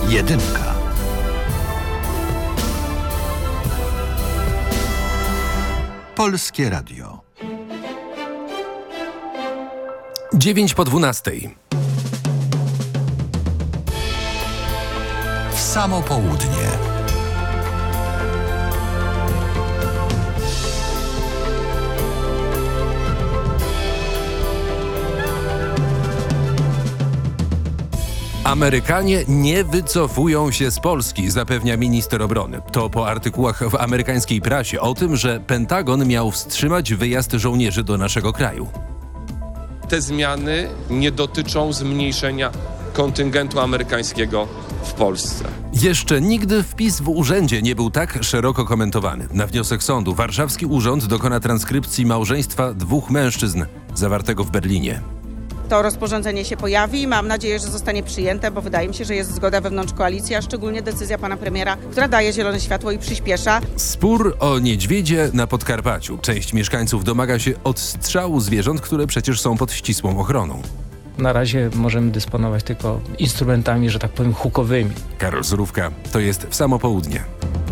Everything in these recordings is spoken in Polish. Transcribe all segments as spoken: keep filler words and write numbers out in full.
Jedynka. Polskie Radio. Dziewięć po dwunastej. W samo południe. Amerykanie nie wycofują się z Polski, zapewnia minister obrony. To po artykułach w amerykańskiej prasie o tym, że Pentagon miał wstrzymać wyjazd żołnierzy do naszego kraju. Te zmiany nie dotyczą zmniejszenia kontyngentu amerykańskiego w Polsce. Jeszcze nigdy wpis w urzędzie nie był tak szeroko komentowany. Na wniosek sądu warszawski urząd dokona transkrypcji małżeństwa dwóch mężczyzn zawartego w Berlinie. To rozporządzenie się pojawi i mam nadzieję, że zostanie przyjęte, bo wydaje mi się, że jest zgoda wewnątrz koalicji, a szczególnie decyzja pana premiera, która daje zielone światło i przyspiesza. Spór o niedźwiedzie na Podkarpaciu. Część mieszkańców domaga się odstrzału zwierząt, które przecież są pod ścisłą ochroną. Na razie możemy dysponować tylko instrumentami, że tak powiem, hukowymi. Karol Surówka, to jest W samo południe.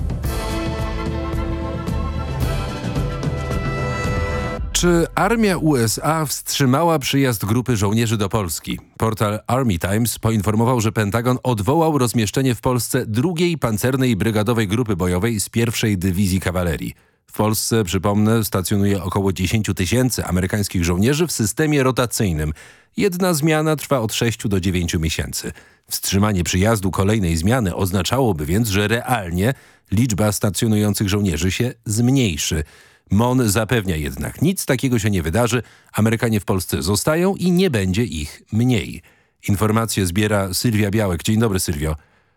Czy armia U S A wstrzymała przyjazd grupy żołnierzy do Polski? Portal Army Times poinformował, że Pentagon odwołał rozmieszczenie w Polsce drugiej pancernej brygadowej grupy bojowej z pierwszej Dywizji Kawalerii. W Polsce, przypomnę, stacjonuje około dziesięć tysięcy amerykańskich żołnierzy w systemie rotacyjnym. Jedna zmiana trwa od sześciu do dziewięciu miesięcy. Wstrzymanie przyjazdu kolejnej zmiany oznaczałoby więc, że realnie liczba stacjonujących żołnierzy się zmniejszy. M O N zapewnia jednak, nic takiego się nie wydarzy, Amerykanie w Polsce zostają i nie będzie ich mniej. Informacje zbiera Sylwia Białek. Dzień dobry, Sylwio.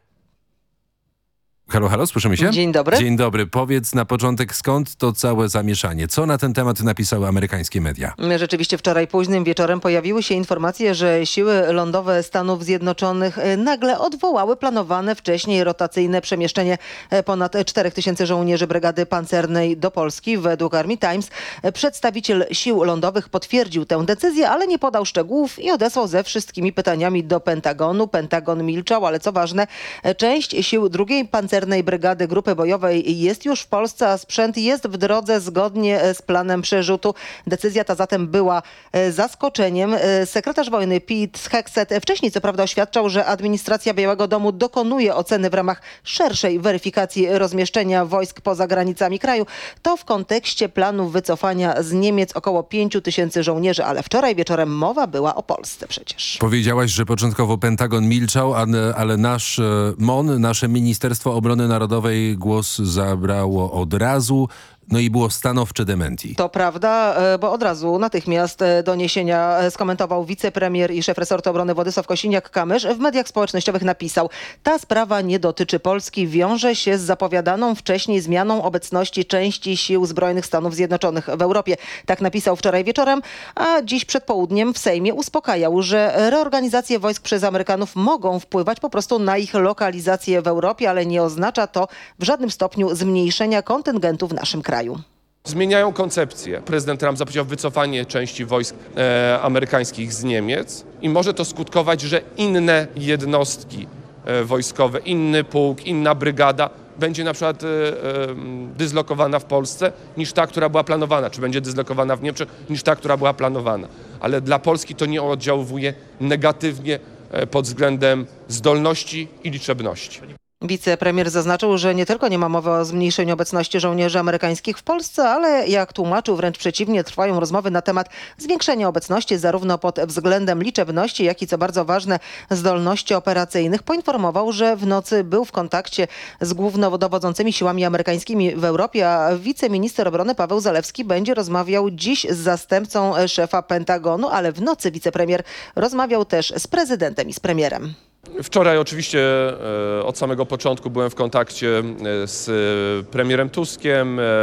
Halo, halo, słyszymy się? Dzień dobry. Dzień dobry. Powiedz na początek, skąd to całe zamieszanie? Co na ten temat napisały amerykańskie media? Rzeczywiście wczoraj późnym wieczorem pojawiły się informacje, że siły lądowe Stanów Zjednoczonych nagle odwołały planowane wcześniej rotacyjne przemieszczenie ponad czterech tysięcy żołnierzy brygady pancernej do Polski. Według Army Times przedstawiciel sił lądowych potwierdził tę decyzję, ale nie podał szczegółów i odesłał ze wszystkimi pytaniami do Pentagonu. Pentagon milczał, ale co ważne, część sił drugiej pancernej Brygady Grupy Bojowej jest już w Polsce, a sprzęt jest w drodze zgodnie z planem przerzutu. Decyzja ta zatem była zaskoczeniem. Sekretarz wojny Pete Hegseth wcześniej co prawda oświadczał, że administracja Białego Domu dokonuje oceny w ramach szerszej weryfikacji rozmieszczenia wojsk poza granicami kraju. To w kontekście planu wycofania z Niemiec około pięciu tysięcy żołnierzy, ale wczoraj wieczorem mowa była o Polsce przecież. Powiedziałaś, że początkowo Pentagon milczał, ale, ale nasz M O N, nasze Ministerstwo Obrony Narodowej głos zabrało od razu. No i było stanowcze dementi. To prawda, bo od razu natychmiast doniesienia skomentował wicepremier i szef resortu obrony Władysław Kosiniak-Kamysz. W mediach społecznościowych napisał: ta sprawa nie dotyczy Polski, wiąże się z zapowiadaną wcześniej zmianą obecności części sił zbrojnych Stanów Zjednoczonych w Europie. Tak napisał wczoraj wieczorem, a dziś przed południem w Sejmie uspokajał, że reorganizacje wojsk przez Amerykanów mogą wpływać po prostu na ich lokalizację w Europie, ale nie oznacza to w żadnym stopniu zmniejszenia kontyngentu w naszym kraju. Zmieniają koncepcję. Prezydent Trump zapowiedział wycofanie części wojsk e, amerykańskich z Niemiec i może to skutkować, że inne jednostki e, wojskowe, inny pułk, inna brygada będzie na przykład e, e, dyslokowana w Polsce niż ta, która była planowana, czy będzie dyslokowana w Niemczech niż ta, która była planowana. Ale dla Polski to nie oddziałuje negatywnie e, pod względem zdolności i liczebności. Wicepremier zaznaczył, że nie tylko nie ma mowy o zmniejszeniu obecności żołnierzy amerykańskich w Polsce, ale jak tłumaczył, wręcz przeciwnie, trwają rozmowy na temat zwiększenia obecności zarówno pod względem liczebności, jak i co bardzo ważne zdolności operacyjnych. Poinformował, że w nocy był w kontakcie z głównodowodzącymi siłami amerykańskimi w Europie, a wiceminister obrony Paweł Zalewski będzie rozmawiał dziś z zastępcą szefa Pentagonu, ale w nocy wicepremier rozmawiał też z prezydentem i z premierem. Wczoraj oczywiście e, od samego początku byłem w kontakcie e, z premierem Tuskiem, e,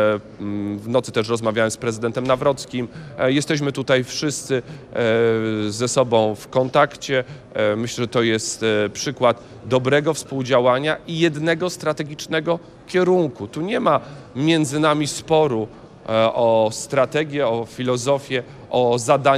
w nocy też rozmawiałem z prezydentem Nawrockim. E, jesteśmy tutaj wszyscy e, ze sobą w kontakcie. E, myślę, że to jest e, przykład dobrego współdziałania i jednego strategicznego kierunku. Tu nie ma między nami sporu e, o strategię, o filozofię, o zadania.